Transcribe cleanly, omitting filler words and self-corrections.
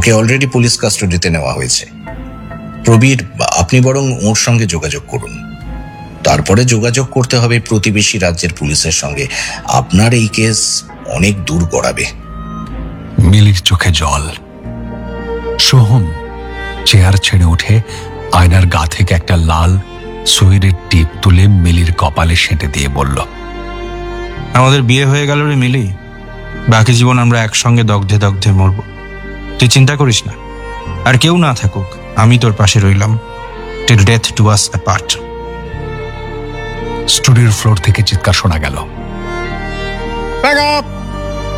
Okay already police কাস্টাডিতে নেওয়া হয়েছে। প্রবীর, আপনি বরং ওর সঙ্গে যোগাযোগ করুন। তারপরে যোগাযোগ করতে হবে প্রতিবেশী রাজ্যের পুলিশের সঙ্গে। আপনার এই কেস অনেক দূর গড়াবে। মিলির চোখে জল। সোহম চেয়ার ছেড়ে উঠে আয়নার গা থেকে একটা লাল সুইরের টিপ তুলে মিলির কপালে সেঁটে দিয়ে বলল, আমাদের বিয়ে হয়ে গেল রে মিলি। বাকি জীবন আমরা একসঙ্গে দগ্ধে দগ্ধে মরব। তুই চিন্তা করিস না। আর কেউ না থাকুক, আমি তোর পাশে রইলাম। Till death do us apart. স্টুডিওর ফ্লোর থেকে চিৎকার শোনা গেল, ব্যাক আপ!